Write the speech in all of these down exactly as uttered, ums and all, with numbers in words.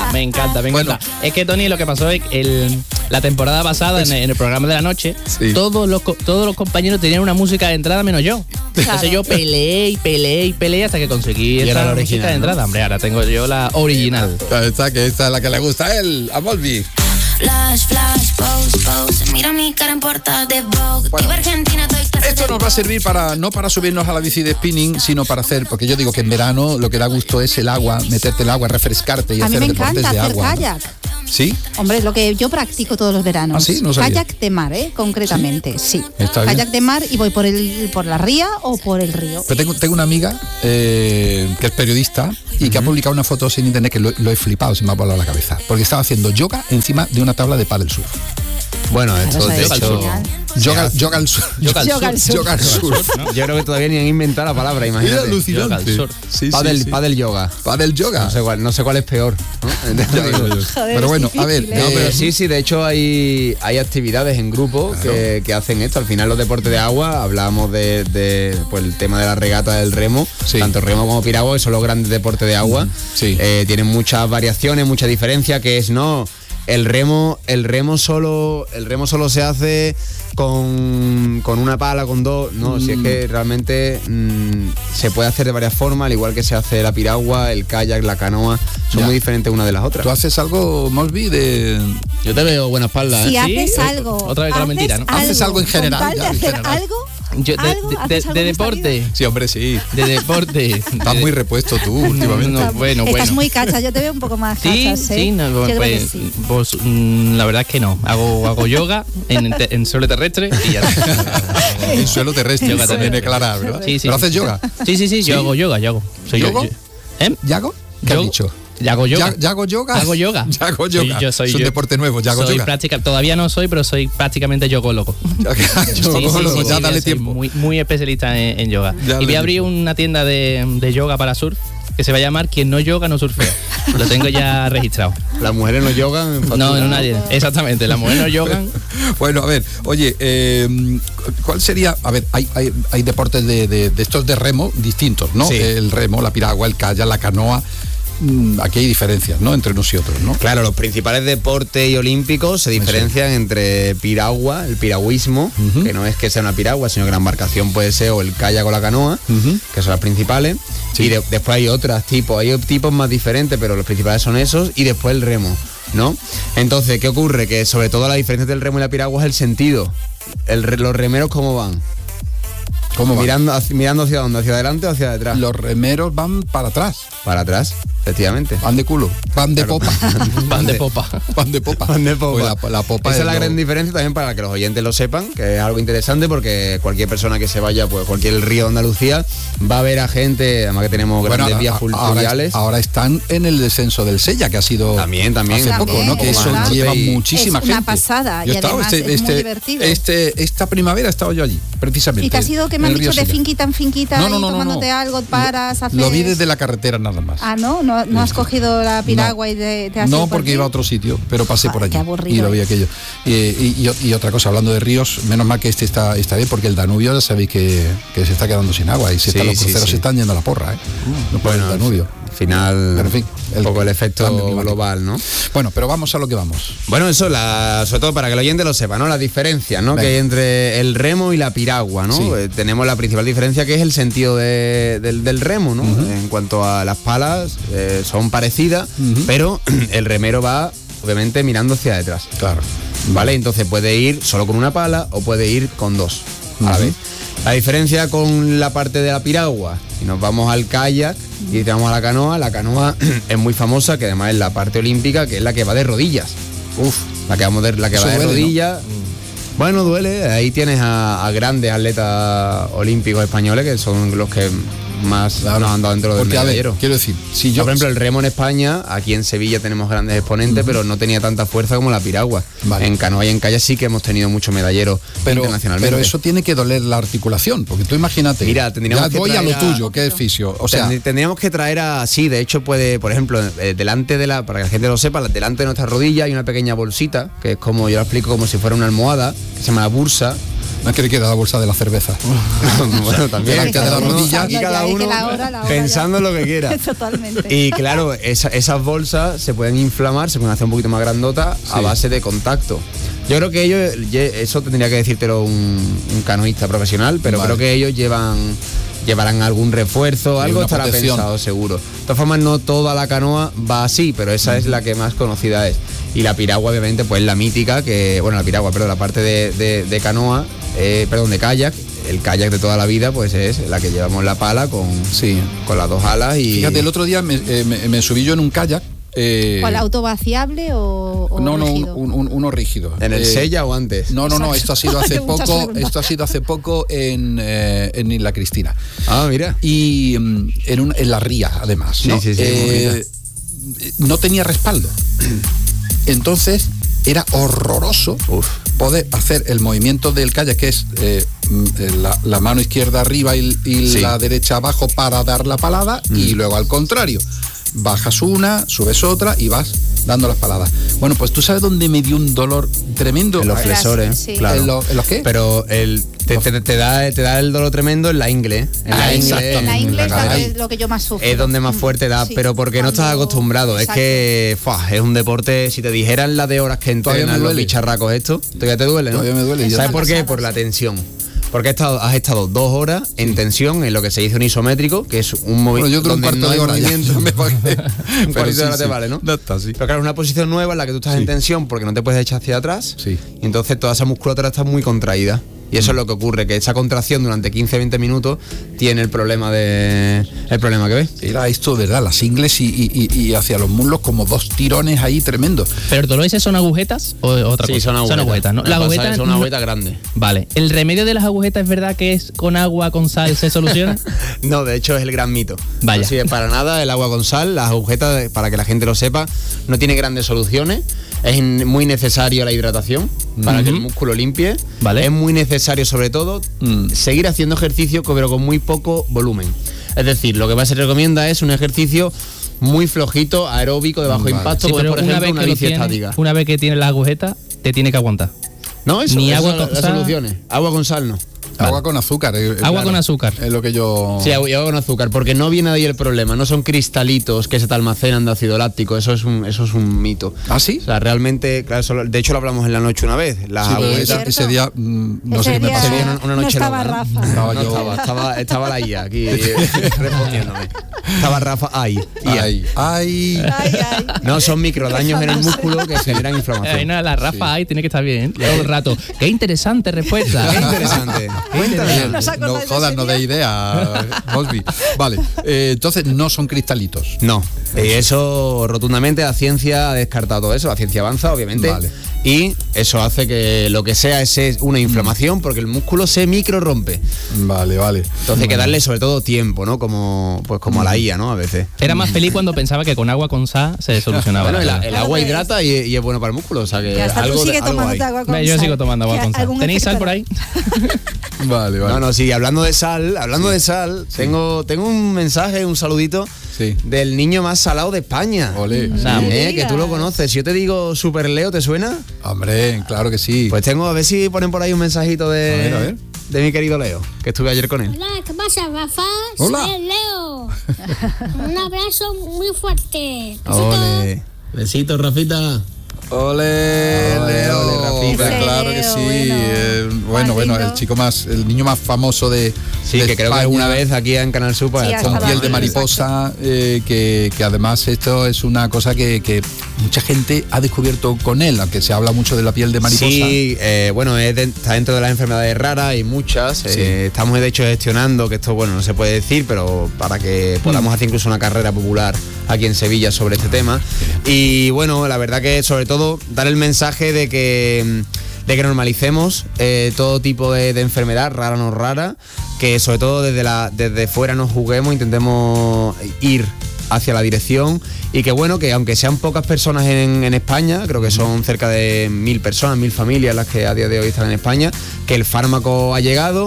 Me encanta, me encanta. Bueno. Es que, Tony, lo que pasó es que el, la temporada pasada, en, en el programa de la noche, sí. todos, los, todos los compañeros tenían una música de entrada menos yo. Claro. Entonces yo peleé y peleé y peleé hasta que conseguí esta la música de entrada. ¿No? Hombre, ahora tengo yo la original. Esta, que esta es la que le gusta a él, a Molby. Flash, flash, pose, pose. Mira mi cara en portada de Vogue. Bueno, Argentina, esto nos va a servir para no para subirnos a la bici de spinning, sino para hacer, porque yo digo que en verano lo que da gusto es el agua, meterte el agua, refrescarte y a hacer mí me deportes encanta de hacer agua. Kayak. ¿Sí? Hombre, lo que yo practico todos los veranos. ¿Ah, sí? No sabía. Kayak de mar, ¿eh? Concretamente, sí. sí. Kayak bien. de mar y voy por el por la ría o por el río. Pero tengo, tengo una amiga eh, que es periodista y uh-huh. que ha publicado una foto en internet que lo, lo he flipado, se me ha volado la cabeza. Porque estaba haciendo yoga encima de una tabla de paddle surf. Bueno, esto de hecho... Yoga, yoga al sur. Yoga al sur. Yoga al sur. ¿No? Yo creo que todavía ni han inventado la palabra, imagínate. Es alucinante. Yoga sí, paddle, sí, sí. paddle yoga. Paddle yoga. No sé cuál, no sé cuál es peor, ¿no? Joder, pero bueno, difícil, a ver. ¿eh? No, pero sí, sí, de hecho hay, hay actividades en grupo claro. que, que hacen esto. Al final los deportes de agua, hablábamos de, de pues, el tema de la regata del remo, sí. tanto remo como piragua, que son los grandes deportes de agua. Sí. Eh, tienen muchas variaciones, mucha diferencia, que es no... El remo, el remo solo, el remo solo se hace con, con una pala, con dos. No, mm. si es que realmente mmm, se puede hacer de varias formas, al igual que se hace la piragua, el kayak, la canoa, son ya. muy diferentes una de las otras. ¿Tú haces algo, Molby, de...? Yo te veo buena espalda, Si ¿eh? haces ¿Sí? algo. Otra vez con la mentira, ¿no? Algo, haces algo en general. Con tal de ya, hacer general. algo. Yo, de, ¿Algo? de, de, de deporte. Sí, hombre, sí. De deporte. Estás muy repuesto tú últimamente. No, no, bueno, Estás bueno. muy cacha, yo te veo un poco más sí, cachas, ¿eh? Sí, no, yo pues, sí. pues mm, la verdad es que no. Hago, hago yoga en, en suelo terrestre y ya está. En suelo terrestre, yoga también es clara, ¿verdad? Sí, sí. ¿Pero haces yoga? Sí, sí, sí, yo hago yoga, yo hago. Soy ¿Yogo? yo. ¿Eh? ¿Yago? ¿Qué has dicho? ¿Yago yoga? ¿Yago yoga? Hago yoga. ¿Yago yoga? Sí, yo soy es un yo. deporte nuevo, ¿yago soy yoga? Práctica, todavía no soy, pero soy prácticamente yogo loco. yogo sí, sí, loco, sí, ya sí, dale soy tiempo. Muy, muy especialista en, en yoga. Ya y voy a abrir una tienda de, de yoga para surf que se va a llamar Quien no yoga no surfea. Lo tengo ya registrado. ¿Las mujeres no yogan? No, no, nadie. Exactamente, las mujeres no yogan. Bueno, a ver, oye, eh, ¿cuál sería? A ver, hay, hay, hay deportes de, de, de estos de remo distintos, ¿no? Sí. El remo, la piragua, el kayak, la canoa. Aquí hay diferencias, ¿no? Entre unos y otros, ¿no? Claro, los principales deportes y olímpicos se diferencian sí. entre piragua, el piragüismo, uh-huh. que no es que sea una piragua, sino que la embarcación puede ser o el kayak o la canoa, uh-huh. que son las principales. Sí. Y de, después hay otros tipos, hay tipos más diferentes, pero los principales son esos, y después el remo, ¿no? Entonces, ¿qué ocurre? Que sobre todo la diferencia del remo y la piragua es el sentido. El, los remeros, ¿cómo van? ¿Cómo van? Mirando, mirando hacia dónde, hacia adelante o hacia detrás. Los remeros van para atrás. Para atrás, efectivamente. Van de culo, van de claro. popa. Van de popa. Van de popa. Van de popa. Pues la, la popa Esa es es la lo... gran diferencia también para que los oyentes lo sepan, que es algo interesante porque cualquier persona que se vaya, pues cualquier río de Andalucía, va a ver a gente, además que tenemos grandes bueno, vías fluviales. Ahora, ahora están en el descenso del Sella, que ha sido también, también hace también, poco, ¿no? Que eso claro. lleva Y muchísima es gente. Es una pasada. Yo y he estado además este, es muy este, divertido. Este, esta primavera he estado yo allí, precisamente. ¿Y te has ido que me han dicho de Sella. finquita en finquita no, no, y no, tomándote no, no. algo, paras, haces... Lo vi desde la carretera nada más. Ah, ¿no? ¿No, no has cogido la piragua no. y te, te has No, ido porque por iba a otro sitio, pero pasé Joder, por allí qué aburrido. y lo vi aquello. Y, y, y, y otra cosa, hablando de ríos, menos mal que este está, está bien, porque el Danubio ya sabéis que, que se está quedando sin agua y se sí, está, los sí, cruceros sí. se están yendo a la porra, ¿eh? Uh, no por bueno, el Danubio. Al final, pero en fin, el, el, un poco el efecto global, ¿no? Bueno, pero vamos a lo que vamos. Bueno, eso, la, sobre todo para que el oyente lo sepa, ¿no? Las diferencias, ¿no? Venga. Que hay entre el remo y la piragua, ¿no? Sí. Eh, tenemos la principal diferencia que es el sentido de, del, del remo, ¿no? Uh-huh. En cuanto a las palas, eh, son parecidas, uh-huh. pero el remero va, obviamente, mirando hacia detrás. Claro. ¿Vale? Entonces puede ir solo con una pala o puede ir con dos a la uh-huh. vez. La diferencia con la parte de la piragua, si nos vamos al kayak y vamos a la canoa, la canoa es muy famosa, que además es la parte olímpica, que es la que va de rodillas. Uf, la que, vamos de, la que va de duele, rodillas. ¿No? Bueno, duele. Ahí tienes a, a grandes atletas olímpicos españoles, que son los que más claro. nos han dado dentro del Porque, medallero. A ver, quiero decir, si yo... Por ejemplo, el remo en España, aquí en Sevilla tenemos grandes exponentes, uh-huh. pero no tenía tanta fuerza como la piragua. Vale. En canoa y en kayak sí que hemos tenido mucho medallero pero, internacionalmente. Pero eso tiene que doler la articulación, porque tú imagínate, Mira, tendríamos ya que voy a lo a, tuyo, que es fisio. O sea, tendríamos que traer a... Sí, de hecho puede, por ejemplo, eh, delante de la... Para que la gente lo sepa, delante de nuestra rodilla hay una pequeña bolsita, que es como, yo lo explico, como si fuera una almohada, que se llama bursa, No es que le queda la bolsa de la cerveza. Bueno, también. Delante de la rodilla. Aquí cada uno La hora, la hora pensando ya. en lo que quiera. Totalmente. Y claro, esa- esas bolsas se pueden inflamar, se pueden hacer un poquito más grandotas a Sí. base de contacto. Yo creo que ellos, ye- eso tendría que decírtelo un, un canoísta profesional, pero Vale. creo que ellos llevan llevarán algún refuerzo, Sí, algo una estará protección. pensado seguro. De todas formas, no toda la canoa va así, pero esa es la que más conocida es. Y la piragua, obviamente, pues la mítica, que, bueno, la piragua, perdón, la parte de, de- de canoa, eh, perdón, de kayak, el kayak de toda la vida, pues es la que llevamos la pala con, Sí. con las dos alas y... Fíjate, el otro día me, eh, me- me subí yo en un kayak. eh, ¿Cuál, autovaciable o, o no, no, un- rígido? un- un- uno rígido. ¿En el Eh, Sella o antes? No, no, no, esto ha sido hace Muchas poco, preguntas. esto ha sido hace poco en, eh, en Isla Cristina. Ah, mira. Y mm, en, un- en la ría, además. ¿no? Sí, sí, sí, Eh, no tenía respaldo. Entonces era horroroso Uf. poder hacer el movimiento del kayak, que es eh, mm, eh, la, la mano izquierda arriba y, y Sí. la derecha abajo para dar la palada, y luego al contrario. Bajas una, subes otra y vas dando las paladas. Bueno, pues tú sabes dónde me dio un dolor tremendo. En los Las- flexores, sí. claro. ¿En lo- en los qué? Pero el, te, te- te da, te da el dolor tremendo en la ingle. En Ah, la ingle, exacto. En la ingle es Ahí. la que- lo que yo más sufro. es donde más Mm, fuerte da, sí, pero porque no estás cuando- acostumbrado. Exacto. Es que fuah, es un deporte, si te dijeran la de horas que Todavía me entrenan los duele. bicharracos esto, todavía te duele, ¿no? Todavía me duele. Es ¿Sabes una por qué? pasada, Por la sí. tensión. Porque has estado, has estado dos horas en tensión, en lo que se dice un isométrico, que es un Bueno, movimiento yo creo un donde cuarto no de hay hora ya. movimiento. Me pagué. Un Pero cuarto sí, de hora te sí. vale, ¿no? Ya está, sí. Pero claro, es una posición nueva en la que tú estás Sí. en tensión porque no te puedes echar hacia atrás. Sí. Y entonces toda esa musculatura está muy contraída. Y eso es lo que ocurre, que esa contracción durante quince a veinte minutos tiene el problema de el problema que ves. Era esto, ¿verdad? Las ingles y, y- y- y hacia los muslos como dos tirones ahí tremendos. ¿Pero el dolor ese son agujetas o otra Sí, cosa? son agujetas. ¿no? Lo que Las pasa es agujetas que son una no- agujeta grande. Vale. ¿El remedio de las agujetas es verdad que es con agua, con sal, se soluciona? No, de hecho es el gran mito. Vaya. No sirve para nada el agua con sal, las agujetas, para que la gente lo sepa, no tiene grandes soluciones. Es in- muy necesario la hidratación para que el músculo limpie. Vale. Es muy necesario, sobre todo, Mm. seguir haciendo ejercicio, pero con muy poco volumen. Es decir, lo que más se recomienda es un ejercicio muy flojito, aeróbico, de bajo Vale. impacto, Sí, como pero por una ejemplo vez una que lo bici tienes, estática. una vez que tienes las agujetas, te tiene que aguantar. No, eso, Ni eso agua son con las sal. soluciones. Agua con sal no. Agua con azúcar. eh, Agua claro. con azúcar. Es lo que yo... Sí, agua y agua con azúcar, porque no viene de ahí el problema, no son cristalitos que se te almacenan de ácido láctico, eso es un, eso es un mito. ¿Ah, sí? O sea, realmente, claro, eso lo- de hecho lo hablamos en la noche una vez. Las Sí, pero agujetas- ese, ese día mm, no Ese sé qué me día pasó. Ese día una- una no noche estaba loca, ¿no? Rafa. Estaba No yo- estaba, estaba, estaba la I A aquí eh, respondiéndome. Estaba Rafa ahí. I A. Ay, ay. Ay, ay. No, son microdaños en el músculo que generan Ay, inflamación. no, la Rafa ahí tiene que estar bien todo el rato. Qué interesante respuesta. Qué interesante. Cuéntame. ¿No os No acordáis de jodas, ese no día? de idea, Bosby. Vale, eh, entonces no son cristalitos. No, y eso rotundamente la ciencia ha descartado todo eso, la ciencia avanza obviamente, Vale. y eso hace que lo que sea es es una inflamación porque el músculo se micro rompe. Vale, vale. Entonces hay que darle sobre todo tiempo, ¿no? Como pues como a la I A, ¿no? A veces. Era más feliz cuando pensaba que con agua con sal se solucionaba. Bueno, el, la el cosa. agua hidrata y, y es bueno para el músculo, o sea que Que hasta algo, tú sigue algo tomándote hay. agua con Ve, Yo sal. sigo tomando agua Que con sal. algún ¿Tenéis sal efecto por ahí? Vale, vale. No, no, sí, hablando de sal, hablando de sal, tengo, tengo un mensaje, un saludito Sí. del niño más salado de España. Ole. Sam. sí. Eh, que tú lo conoces. Si yo te digo Super Leo, ¿te suena? Hombre, claro que sí. Pues tengo, a ver si ponen por ahí un mensajito de, A ver, a ver. de mi querido Leo, que estuve ayer con él. Hola, ¿qué pasa, Rafa? Hola. Soy el Leo. Un abrazo muy fuerte. Ole. Besitos, Rafita. Ole, Ole, Leo. ole, Rafita. Ese Claro que Leo, sí. bueno. Eh, bueno, Más bueno, lindo. el chico más, el niño más famoso de. Sí, de que creo que España, alguna vez aquí en Canal Sur pues, Sí, ha hasta con estado- piel de Exacto. mariposa, eh, que, que además esto es una cosa que, que mucha gente ha descubierto con él, aunque se habla mucho de la piel de mariposa. Sí, eh, bueno, es de- está dentro de las enfermedades raras, hay muchas. Sí. eh, estamos de hecho gestionando, que esto, bueno, no se puede decir, pero para que podamos hacer incluso una carrera popular aquí en Sevilla sobre este tema. Y bueno, la verdad que sobre todo dar el mensaje de que de que normalicemos eh, todo tipo de, de enfermedad, rara o no rara, que sobre todo desde, la, desde fuera nos juguemos, intentemos ir hacia la dirección y que bueno, que aunque sean pocas personas en, en España, creo que son cerca de mil personas, mil familias las que a día de hoy están en España, que el fármaco ha llegado,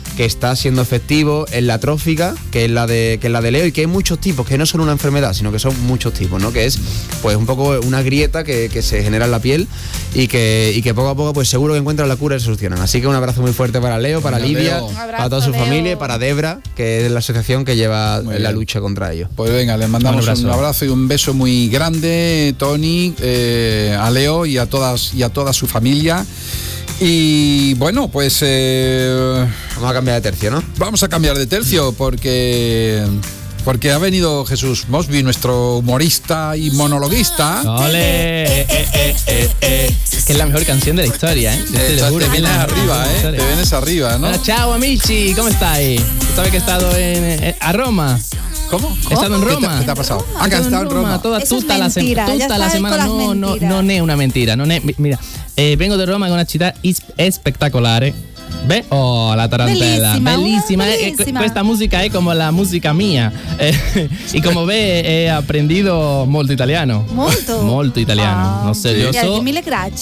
que está siendo efectivo en la trófica, que es la de que es la de Leo, y que hay muchos tipos, que no son una enfermedad, sino que son muchos tipos, ¿no? Que es pues un poco una grieta que, que se genera en la piel y que, y que poco a poco pues seguro que encuentran la cura y se solucionan. Así que un abrazo muy fuerte para Leo, para Venga, Lidia, Leo. para toda su Leo. familia y para Debra, que es la asociación que lleva Muy la bien. lucha contra ello. Pues venga, les mandamos Un abrazo. un abrazo y un beso muy grande, Tony, eh, a Leo y a todas y a toda su familia. Y bueno, pues eh, Vamos a cambiar de tercio, ¿no? vamos a cambiar de tercio porque porque ha venido Jesús Mosby, nuestro humorista y monologuista. ¡Ole! Eh, eh, eh, eh, eh. Es que es la mejor canción de la historia, ¿eh? Eh, Te lo juro, te es vienes la mejor arriba, canción de la ¿eh? historia. Te vienes arriba, ¿no? Bueno, ciao amici, ¿cómo estáis? Tú sabes que he estado en, en- a Roma. ¿Cómo? He estado en ¿Qué te- Roma. ¿Qué te ha pasado? Roma? Ah, que has estado en Roma. Toda, Eso es tutta la, sem- mentira, ya tutta la sabes semana. con las No, no, mentiras. non è una mentira. Non è, mi- mira, eh, vengo de Roma con una città is- spettacolare. ¿Ves? Oh, la tarantela. Bellissima, Bellísima. una Eh, bellissima. Esta música es como la música mía. Eh, y como ves, he aprendido molto italiano. Molto? Molto italiano. Ah. No sé, yo Ya, soy. mille grazie.